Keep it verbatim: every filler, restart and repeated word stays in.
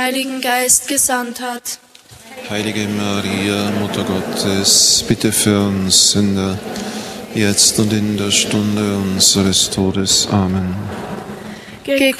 Heiligen Geist gesandt hat. Heilige Maria, Mutter Gottes, bitte für uns Sünder, jetzt und in der Stunde unseres Todes. Amen.